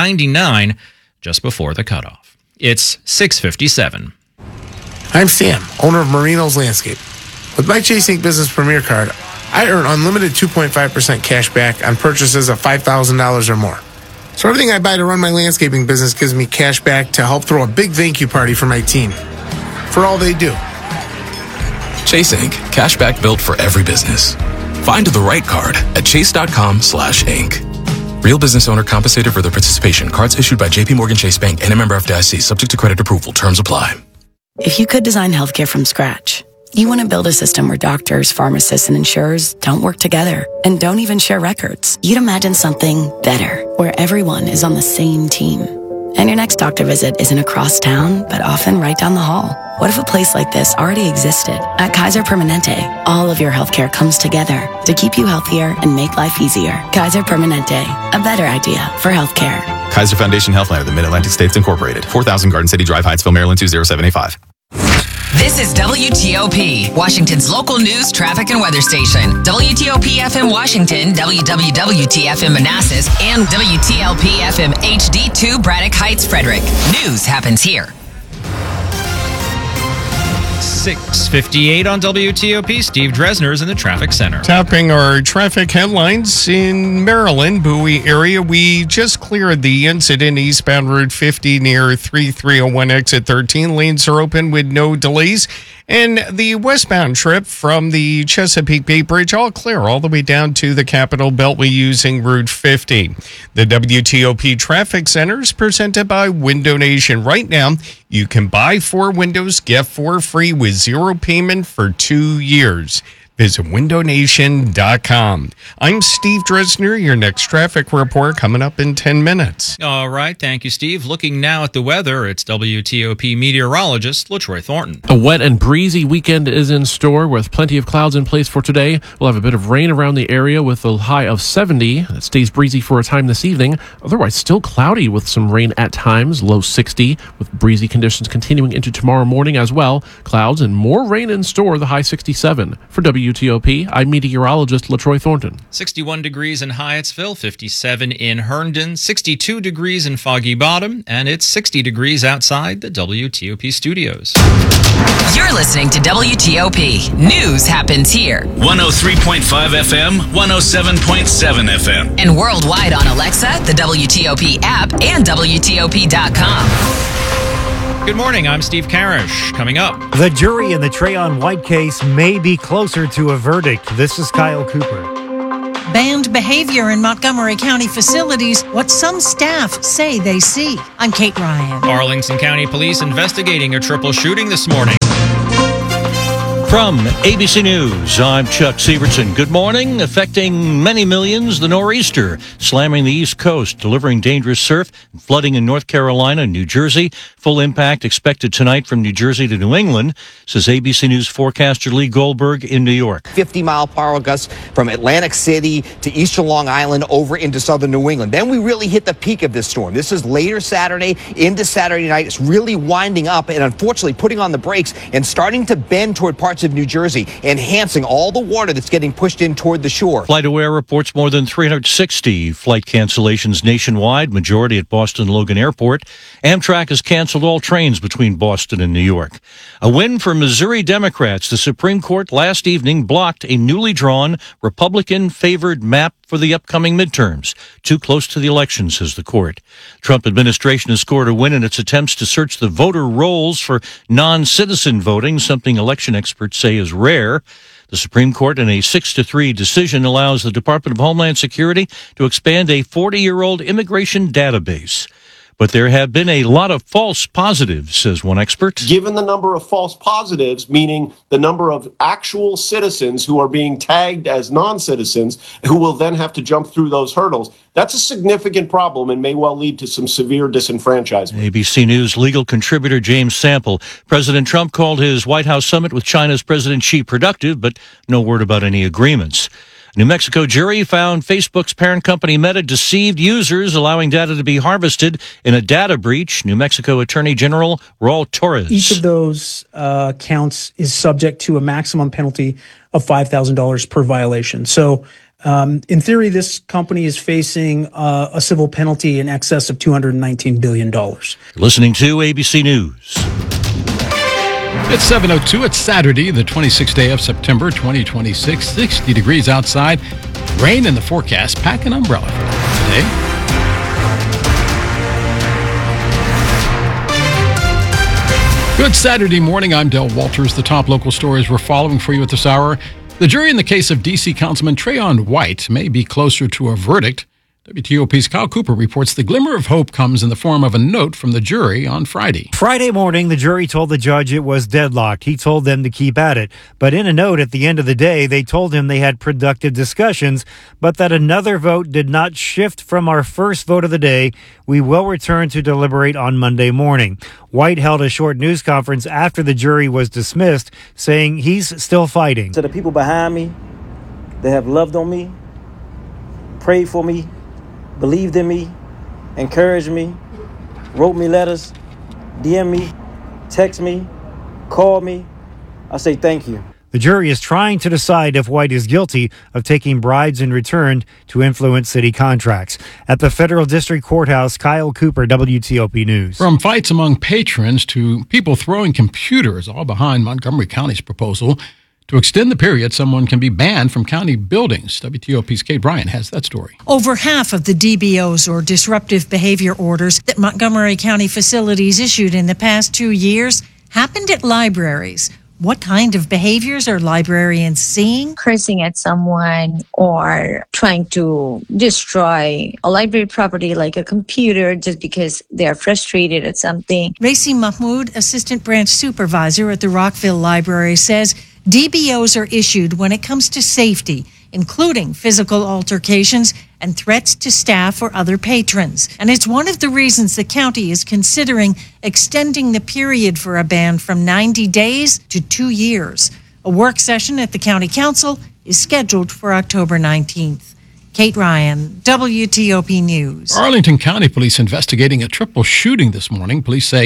1999, just before the cutoff. It's 6:57. I'm Sam, owner of Marino's Landscape. With my Chase Ink Business Premier Card, I earn unlimited 2.5% cash back on purchases of $5,000 or more. So everything I buy to run my landscaping business gives me cash back to help throw a big thank you party for my team. For all they do. Chase Ink. Cashback built for every business. Find the right card at chase.com/ink. Real business owner compensated for their participation. Cards issued by JP Morgan Chase Bank and a member FDIC. Subject to credit approval. Terms apply. If you could design healthcare from scratch, you want to build a system where doctors, pharmacists, and insurers don't work together and don't even share records. You'd imagine something better, where everyone is on the same team. And your next doctor visit isn't across town, but often right down the hall. What if a place like this already existed? At Kaiser Permanente, all of your healthcare comes together to keep you healthier and make life easier. Kaiser Permanente, a better idea for healthcare. Kaiser Foundation Healthline of the Mid-Atlantic States Incorporated. 4000 Garden City Drive, Hyattsville, Maryland 20785. This is WTOP, Washington's local news, traffic, and weather station. WTOP FM Washington, WWWT FM Manassas, and WTLP FM HD2 Braddock Heights, Frederick. News happens here. 6:58 on WTOP. Steve Dresner is in the traffic center. Topping our traffic headlines in Maryland, Bowie area. We just cleared the incident eastbound Route 50 near 3301 exit 13. Lanes are open with no delays. And the westbound trip from the Chesapeake Bay Bridge, all clear all the way down to the Capitol Beltway using Route 50. The WTOP Traffic Center is presented by Window Nation. Right now, you can buy 4 windows, get 4 free with 0 payment for 2 years. Visit windownation.com. I'm Steve Dresner. Your next traffic report coming up in 10 minutes. All right. Thank you, Steve. Looking now at the weather, it's WTOP meteorologist LaTroy Thornton. A wet and breezy weekend is in store with plenty of clouds in place for today. We'll have a bit of rain around the area with a high of 70. It stays breezy for a time this evening. Otherwise, still cloudy with some rain at times, low 60, with breezy conditions continuing into tomorrow morning as well. Clouds and more rain in store, the high 67. For WTOP WTOP, I'm meteorologist LaTroy Thornton. 61 degrees in Hyattsville, 57 in Herndon, 62 degrees in Foggy Bottom, and it's 60 degrees outside the WTOP studios. You're listening to WTOP. News happens here. 103.5 FM, 107.7 FM. And worldwide on Alexa, the WTOP app, and WTOP.com. Good morning, I'm Steve Karish. Coming up, the jury in the Trayon White case may be closer to a verdict. This is Kyle Cooper. Banned behavior in Montgomery County facilities, what some staff say they see. I'm Kate Ryan. Arlington County Police investigating a triple shooting this morning. From ABC News, I'm Chuck Sievertson. Good morning. Affecting many millions, the nor'easter slamming the East Coast, delivering dangerous surf and flooding in North Carolina and New Jersey. Full impact expected tonight from New Jersey to New England, says ABC News forecaster Lee Goldberg in New York. 50-mile-per-hour gusts from Atlantic City to eastern Long Island over into southern New England. Then we really hit the peak of this storm. This is later Saturday into Saturday night. It's really winding up and unfortunately putting on the brakes and starting to bend toward parts of New Jersey, enhancing all the water that's getting pushed in toward the shore. FlightAware reports more than 360 flight cancellations nationwide, majority at Boston Logan Airport. Amtrak has canceled all trains between Boston and New York. A win for Missouri Democrats. The Supreme Court last evening blocked a newly drawn Republican-favored map for the upcoming midterms. Too close to the election, says the court. Trump administration has scored a win in its attempts to search the voter rolls for non-citizen voting, something election experts say is rare. The Supreme Court, in a 6-3 decision, allows the Department of Homeland Security to expand a 40-year-old immigration database. But there have been a lot of false positives, says one expert. Given the number of false positives, meaning the number of actual citizens who are being tagged as non-citizens, who will then have to jump through those hurdles, that's a significant problem and may well lead to some severe disenfranchisement. ABC News legal contributor James Sample. President Trump called his White House summit with China's President Xi productive, but no word about any agreements. New Mexico jury found Facebook's parent company Meta deceived users, allowing data to be harvested in a data breach. New Mexico Attorney General Raul Torres. Each of those counts is subject to a maximum penalty of $5,000 per violation. So, in theory, this company is facing a civil penalty in excess of $219 billion. You're listening to ABC News. It's 7:02. It's Saturday, the 26th day of September, 2026. 60 degrees outside. Rain in the forecast. Pack an umbrella for today. Good Saturday morning. I'm Del Walters. The top local stories we're following for you at this hour. The jury in the case of D.C. Councilman Trayon White may be closer to a verdict. WTOP's Kyle Cooper reports the glimmer of hope comes in the form of a note from the jury on Friday. Friday morning, the jury told the judge it was deadlocked. He told them to keep at it. But in a note at the end of the day, they told him they had productive discussions, but that another vote did not shift from our first vote of the day. We will return to deliberate on Monday morning. White held a short news conference after the jury was dismissed, saying he's still fighting. To the people behind me that have loved on me, prayed for me, believed in me, encouraged me, wrote me letters, DM me, text me, called me, I say thank you. The jury is trying to decide if White is guilty of taking bribes in return to influence city contracts. At the Federal District Courthouse, Kyle Cooper, WTOP News. From fights among patrons to people throwing computers, all behind Montgomery County's proposal to extend the period someone can be banned from county buildings. WTOP's Kate Bryan has that story. Over half of the DBOs, or disruptive behavior orders, that Montgomery County facilities issued in the past 2 years happened at libraries. What kind of behaviors are librarians seeing? Cursing at someone or trying to destroy a library property like a computer just because they are frustrated at something. Racy Mahmoud, assistant branch supervisor at the Rockville Library, says DBOs are issued when it comes to safety, including physical altercations and threats to staff or other patrons. And it's one of the reasons the county is considering extending the period for a ban from 90 days to 2 years. A work session at the county council is scheduled for October 19th. Kate Ryan, WTOP News. Arlington County Police investigating a triple shooting this morning. Police say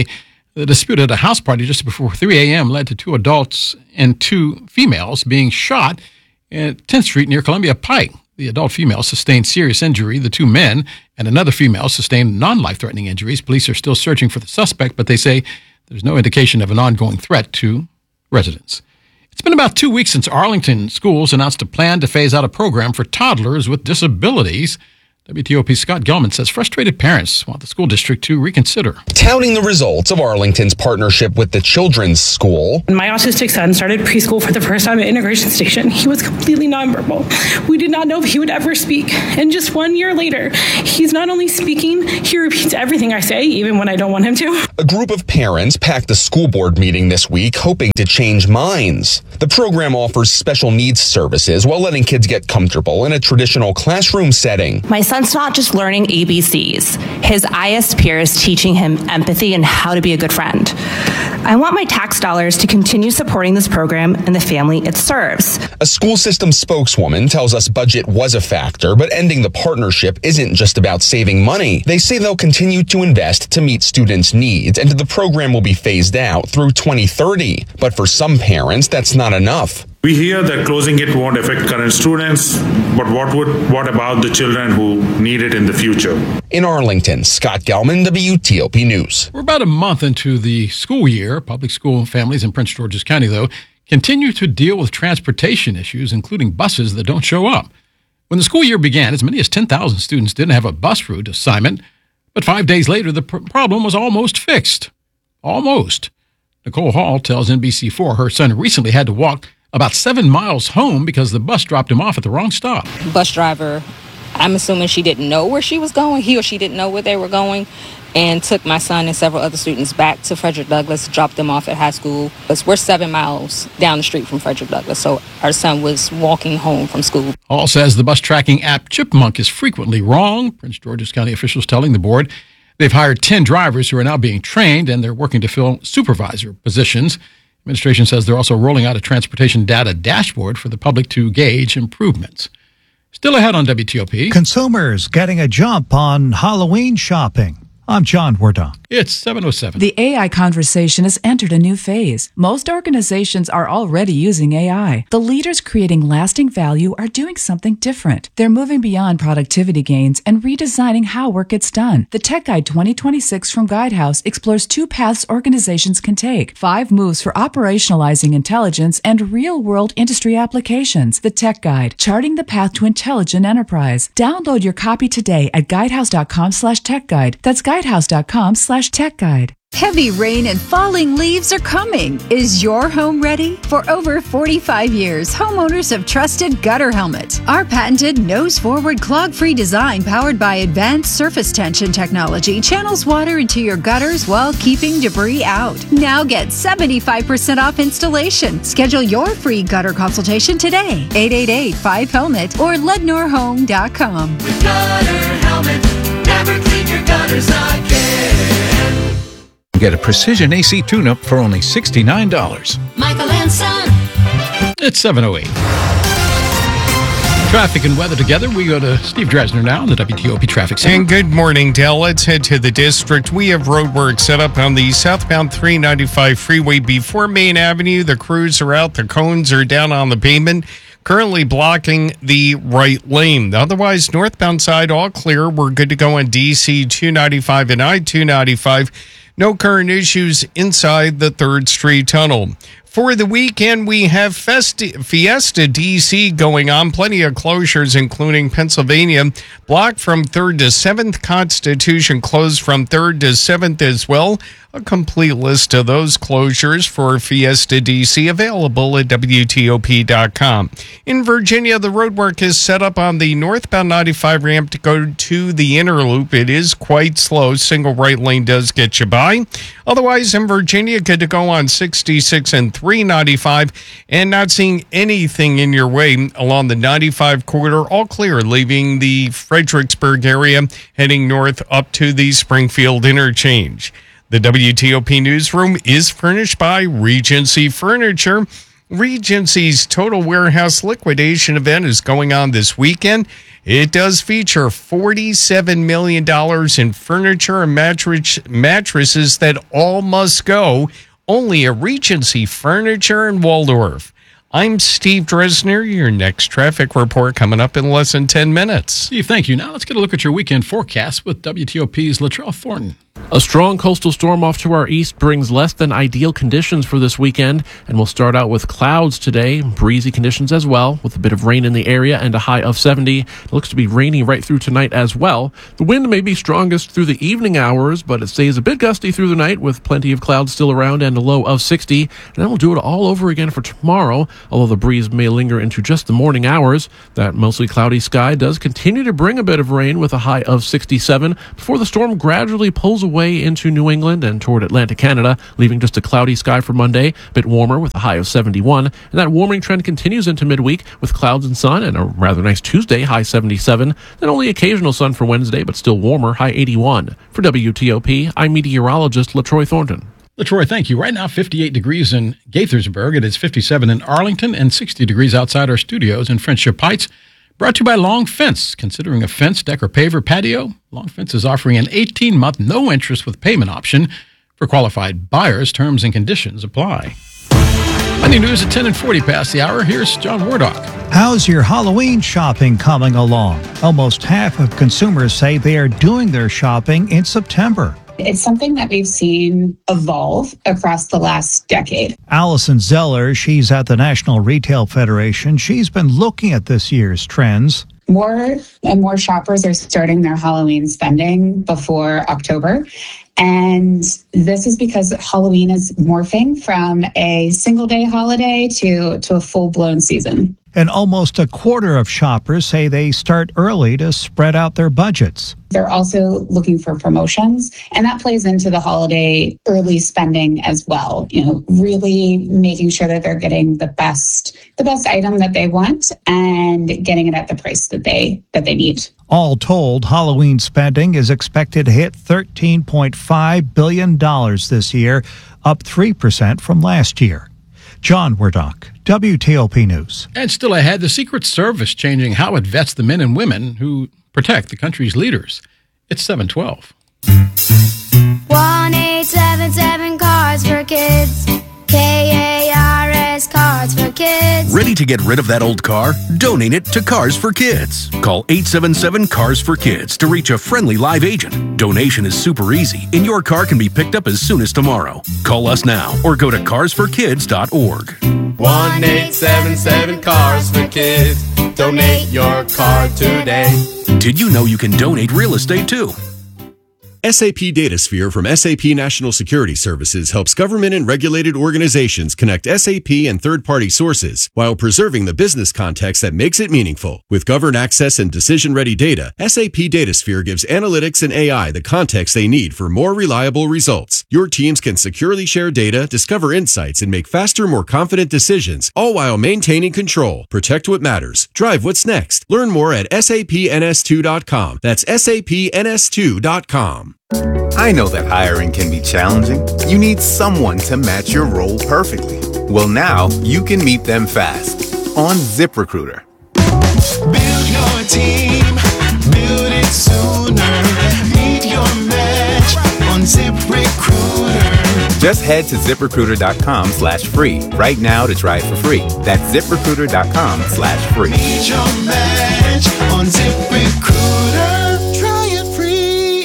The dispute at a house party just before 3 a.m. led to 2 adults and 2 females being shot at 10th Street near Columbia Pike. The adult female sustained serious injury. The 2 men and another female sustained non-life-threatening injuries. Police are still searching for the suspect, but they say there's no indication of an ongoing threat to residents. It's been about 2 weeks since Arlington schools announced a plan to phase out a program for toddlers with disabilities. WTOP's Scott Gelman says frustrated parents want the school district to reconsider. Touting the results of Arlington's partnership with the Children's School. My autistic son started preschool for the first time at Integration Station. He was completely nonverbal. We did not know if he would ever speak. And just 1 year later, he's not only speaking, he repeats everything I say, even when I don't want him to. A group of parents packed the school board meeting this week, hoping to change minds. The program offers special needs services while letting kids get comfortable in a traditional classroom setting. My son's not just learning ABCs. His IS peer is teaching him empathy and how to be a good friend. I want my tax dollars to continue supporting this program and the family it serves. A school system spokeswoman tells us budget was a factor, but ending the partnership isn't just about saving money. They say they'll continue to invest to meet students' needs, and the program will be phased out through 2030. But for some parents, that's not enough. We hear that closing it won't affect current students, but what about the children who need it in the future? In Arlington, Scott Gelman, WTOP News. We're about a month into the school year. Public school families in Prince George's County, though, continue to deal with transportation issues, including buses that don't show up. When the school year began, as many as 10,000 students didn't have a bus route assignment, but 5 days later, the problem was almost fixed. Almost. Nicole Hall tells NBC4 her son recently had to walk about 7 miles home because the bus dropped him off at the wrong stop. Bus driver, I'm assuming she didn't know where she was going. He or she didn't know where they were going, and took my son and several other students back to Frederick Douglass, dropped them off at high school. But we're 7 miles down the street from Frederick Douglass, so our son was walking home from school. Hall says the bus tracking app Chipmunk is frequently wrong. Prince George's County officials telling the board they've hired 10 drivers who are now being trained, and they're working to fill supervisor positions. Administration says they're also rolling out a transportation data dashboard for the public to gauge improvements. Still ahead on WTOP. Consumers getting a jump on Halloween shopping. I'm John Wardon. It's 7:07. The AI conversation has entered a new phase. Most organizations are already using AI. The leaders creating lasting value are doing something different. They're moving beyond productivity gains and redesigning how work gets done. The Tech Guide 2026 from Guidehouse explores 2 paths organizations can take. 5 moves for operationalizing intelligence and real-world industry applications. The Tech Guide, charting the path to intelligent enterprise. Download your copy today at guidehouse.com/techguide. That's guidehouse.com/techguide. Heavy rain and falling leaves are coming. Is your home ready? For over 45 years, homeowners have trusted Gutter Helmet. Our patented nose-forward clog-free design powered by advanced surface tension technology channels water into your gutters while keeping debris out. Now get 75% off installation. Schedule your free gutter consultation today. 888-5HELMET or LednorHome.com. With Gutter Helmet, never clean your gutters again. Get a precision AC tune-up for only $69. Michael and Son. It's 7:08. Traffic and weather together. We go to Steve Dresner now in the WTOP Traffic Center. And good morning, Dale. Let's head to the district. We have roadwork set up on the southbound 395 freeway before Main Avenue. The crews are out. The cones are down on the pavement, currently blocking the right lane. Otherwise, northbound side all clear. We're good to go on DC 295 and I-295. No current issues inside the 3rd Street Tunnel. For the weekend, we have Fiesta DC going on. Plenty of closures, including Pennsylvania. Blocked from 3rd to 7th. Constitution closed from 3rd to 7th as well. A complete list of those closures for Fiesta DC available at WTOP.com. In Virginia, the roadwork is set up on the northbound 95 ramp to go to the inner loop. It is quite slow. Single right lane does get you by. Otherwise, in Virginia, good to go on 66 and 395, and not seeing anything in your way along the 95 corridor. All clear, leaving the Fredericksburg area, heading north up to the Springfield interchange. The WTOP newsroom is furnished by Regency Furniture. Regency's Total Warehouse Liquidation event is going on this weekend. It does feature $47 million in furniture and mattresses that all must go. Only at Regency Furniture in Waldorf. I'm Steve Dresner. Your next traffic report coming up in less than 10 minutes. Steve, thank you. Now let's get a look at your weekend forecast with WTOP's Latrell Thornton. A strong coastal storm off to our east brings less than ideal conditions for this weekend, and we'll start out with clouds today, breezy conditions as well, with a bit of rain in the area and a high of 70. It looks to be rainy right through tonight as well. The wind may be strongest through the evening hours, but it stays a bit gusty through the night with plenty of clouds still around and a low of 60. And then we'll do it all over again for tomorrow, although the breeze may linger into just the morning hours. That mostly cloudy sky does continue to bring a bit of rain with a high of 67 before the storm gradually pulls away into New England and toward Atlantic Canada, leaving just a cloudy sky for Monday, a bit warmer with a high of 71. And that warming trend continues into midweek with clouds and sun and a rather nice Tuesday, high 77. Then only occasional sun for Wednesday, but still warmer, high 81. For WTOP, I'm meteorologist LaTroy Thornton. LaTroy, thank you. Right now, 58 degrees in Gaithersburg. It is 57 in Arlington and 60 degrees outside our studios in Friendship Heights. Brought to you by Long Fence. Considering a fence, deck, or paver patio, Long Fence is offering an 18-month no-interest with payment option for qualified buyers. Terms and conditions apply. Money news at 10 and 40 past the hour. Here's John Wardock. How's your Halloween shopping coming along? Almost half of consumers say they are doing their shopping in September. It's something that we've seen evolve across the last decade. Allison Zeller, she's at the National Retail Federation. She's been looking at this year's trends. More and more shoppers are starting their Halloween spending before October. And this is because Halloween is morphing from a single-day holiday to a full-blown season. And almost a quarter of shoppers say they start early to spread out their budgets. They're also looking for promotions, and that plays into the holiday early spending as well. You know, really making sure that they're getting the best item that they want and getting it at the price that they need. All told, Halloween spending is expected to hit $13.5 billion this year, up 3% from last year. John Wardock, WTOP News. And still ahead, the Secret Service changing how it vets the men and women who protect the country's leaders. It's 7:12. 1-877 Cars for Kids. KARS Cars for Kids. Ready to get rid of that old car? Donate it to Cars for Kids. Call 877 Cars for Kids to reach a friendly live agent. Donation is super easy, and your car can be picked up as soon as tomorrow. Call us now or go to carsforkids.org. 1-877 Cars for Kids. Donate your car today. Did you know you can donate real estate too? SAP DataSphere from SAP National Security Services helps government and regulated organizations connect SAP and third-party sources while preserving the business context that makes it meaningful. With governed access and decision-ready data, SAP DataSphere gives analytics and AI the context they need for more reliable results. Your teams can securely share data, discover insights, and make faster, more confident decisions, all while maintaining control. Protect what matters. Drive what's next. Learn more at sapns2.com. That's sapns2.com. I know that hiring can be challenging. You need someone to match your role perfectly. Well, now you can meet them fast on ZipRecruiter. Build your team, build it sooner. Meet your match on ZipRecruiter. Just head to ZipRecruiter.com/free right now to try it for free. That's ZipRecruiter.com/free. Meet your match on ZipRecruiter. Try it free.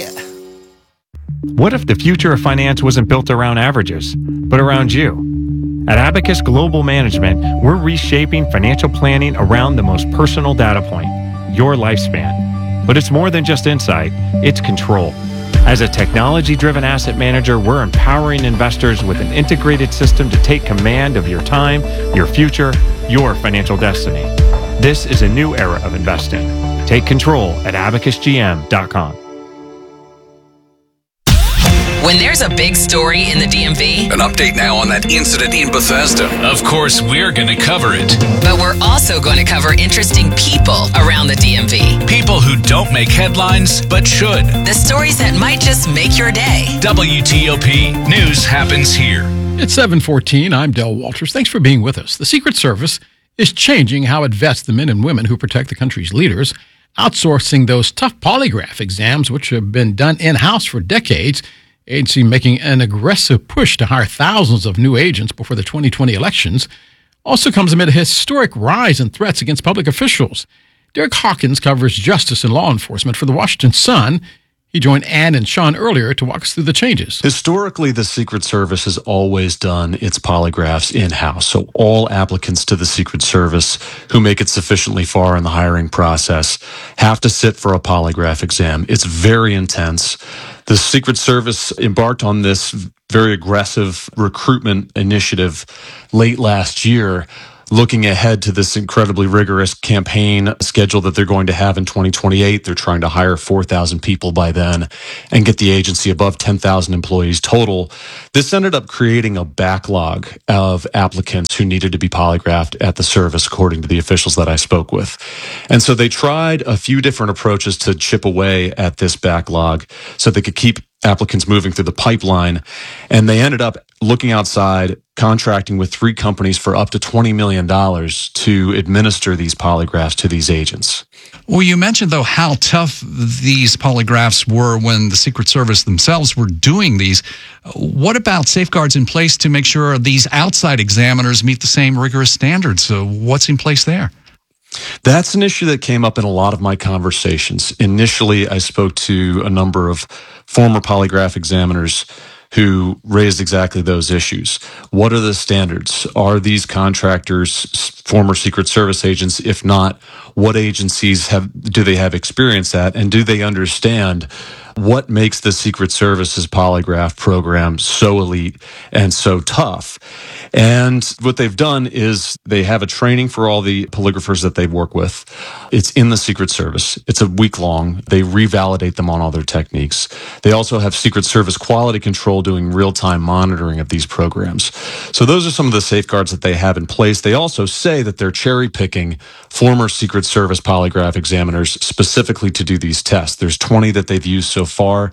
What if the future of finance wasn't built around averages, but around you? At Abacus Global Management, we're reshaping financial planning around the most personal data point, your lifespan. But it's more than just insight, it's control. As a technology-driven asset manager, we're empowering investors with an integrated system to take command of your time, your future, your financial destiny. This is a new era of investing. Take control at abacusgm.com. When there's a big story in the DMV... An update now on that incident in Bethesda. Of course, we're going to cover it. But we're also going to cover interesting people around the DMV. People who don't make headlines, but should. The stories that might just make your day. WTOP News happens here. It's 7:14. I'm Del Walters. Thanks for being with us. The Secret Service is changing how it vests the men and women who protect the country's leaders, outsourcing those tough polygraph exams, which have been done in-house for decades. Agency making an aggressive push to hire thousands of new agents before the 2020 elections also comes amid a historic rise in threats against public officials. Derek Hawkins covers justice and law enforcement for the Washington Sun. He joined Ann and Sean earlier to walk us through the changes. Historically, the Secret Service has always done its polygraphs in-house. So all applicants to the Secret Service who make it sufficiently far in the hiring process have to sit for a polygraph exam. It's very intense. The Secret Service embarked on this very aggressive recruitment initiative late last year, looking ahead to this incredibly rigorous campaign schedule that they're going to have in 2028. They're trying to hire 4,000 people by then and get the agency above 10,000 employees total. This ended up creating a backlog of applicants who needed to be polygraphed at the service, according to the officials that I spoke with. And so they tried a few different approaches to chip away at this backlog so they could keep applicants moving through the pipeline. And they ended up looking outside, contracting with 3 companies for up to $20 million to administer these polygraphs to these agents. Well, you mentioned, though, how tough these polygraphs were when the Secret Service themselves were doing these. What about safeguards in place to make sure these outside examiners meet the same rigorous standards? What's in place there? That's an issue that came up in a lot of my conversations. Initially, I spoke to a number of former polygraph examiners who raised exactly those issues. What are the standards? Are these contractors former Secret Service agents? If not, what agencies do they have experience at? And do they understand what makes the Secret Service's polygraph program so elite and so tough? And what they've done is they have a training for all the polygraphers that they work with. It's in the Secret Service. It's a week long. They revalidate them on all their techniques. They also have Secret Service quality control doing real-time monitoring of these programs. So those are some of the safeguards that they have in place. They also say that they're cherry-picking former Secret Service polygraph examiners specifically to do these tests. There's 20 that they've used so far.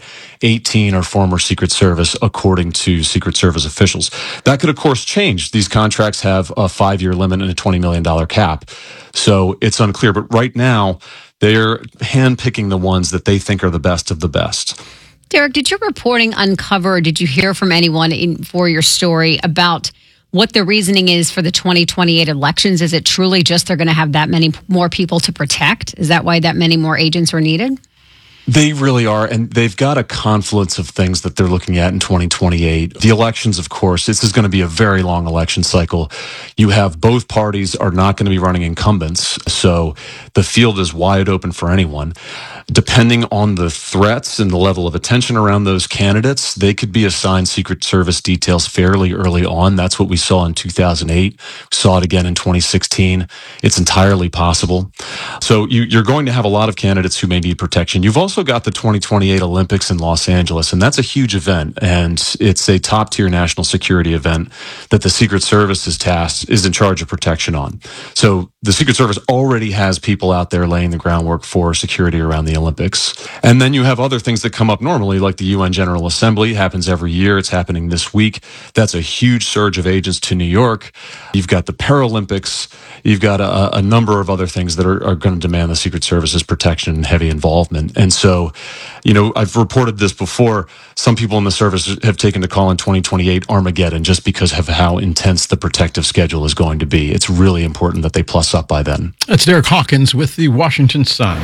18 are former Secret Service, according to Secret Service officials. That could, of course, change. These contracts have a 5-year limit and a $20 million cap. So it's unclear. But right now, they're handpicking the ones that they think are the best of the best. Derek, did your reporting uncover, or did you hear from anyone for your story about what the reasoning is for the 2028 elections? Is it truly just they're going to have that many more people to protect? Is that why that many more agents are needed? They really are, and they've got a confluence of things that they're looking at in 2028. The elections, of course, this is going to be a very long election cycle. You have both parties are not going to be running incumbents, so the field is wide open for anyone. Depending on the threats and the level of attention around those candidates, they could be assigned Secret Service details fairly early on. That's what we saw in 2008. We saw it again in 2016. It's entirely possible. So you're going to have a lot of candidates who may need protection. You've also got the 2028 Olympics in Los Angeles, and that's a huge event, and it's a top-tier national security event that the Secret Service is in charge of protection on. So the Secret Service already has people out there laying the groundwork for security around the Olympics. And then you have other things that come up normally, like the UN General Assembly. Happens every year. It's happening this week. That's a huge surge of agents to New York. You've got the Paralympics. You've got a number of other things that are going to demand the Secret Service's protection and heavy involvement. And so, I've reported this before. Some people in the service have taken to call in 2028 Armageddon just because of how intense the protective schedule is going to be. It's really important that they plus up by then. That's Derek Hawkins with the Washington Sun.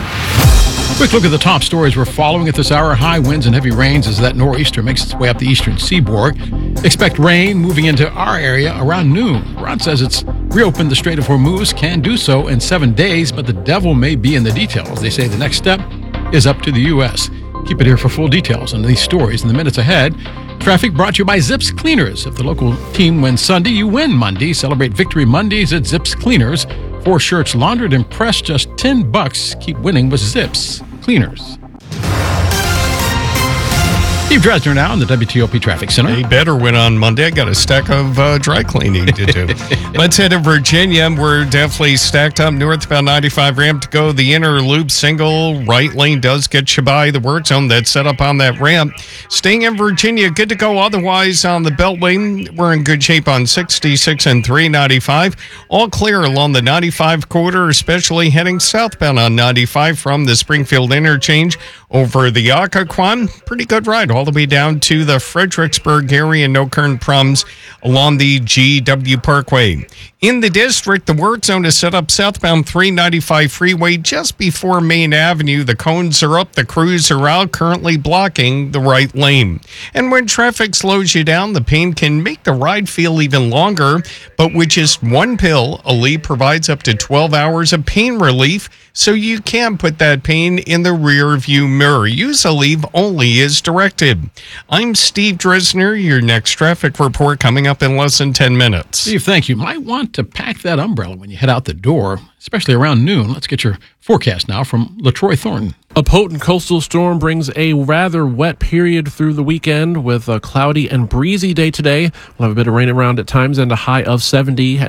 Quick look at the top stories we're following at this hour. High winds and heavy rains as that nor'easter makes its way up the eastern seaboard. Expect rain moving into our area around noon. Rod says it's reopened the Strait of Hormuz, can do so in 7 days, but the devil may be in the details. They say the next step is up to the U.S. Keep it here for full details on these stories in the minutes ahead. Traffic brought to you by Zips Cleaners. If the local team wins Sunday, you win Monday. Celebrate Victory Mondays at Zips Cleaners. 4 shirts laundered and pressed, just $10. Keep winning with Zips Cleaners. Steve Dresner now in the WTOP Traffic Center. A better win on Monday. I got a stack of dry cleaning to do. Let's head to Virginia. We're definitely stacked up northbound 95 ramp to go. The inner loop single right lane does get you by the work zone that's set up on that ramp. Staying in Virginia, good to go. Otherwise, on the Beltway, we're in good shape on 66 and 395. All clear along the 95 corridor, especially heading southbound on 95 from the Springfield interchange over the Occoquan. Pretty good ride all the way down to the Fredericksburg area. No current problems along the GW Parkway. In the district, the work zone is set up southbound 395 freeway just before Main Avenue. The cones are up, the crews are out, currently blocking the right lane. And when traffic slows you down, the pain can make the ride feel even longer. But with just one pill, Aleve provides up to 12 hours of pain relief, so you can put that pain in the rear view mirror. Use Aleve only as directed. I'm Steve Dresner. Your next traffic report coming up in less than 10 minutes. Steve, thank you. Might want to pack that umbrella when you head out the door, especially around noon. Let's get your forecast now from LaTroy Thornton. A potent coastal storm brings a rather wet period through the weekend with a cloudy and breezy day today. We'll have a bit of rain around at times and a high of 70.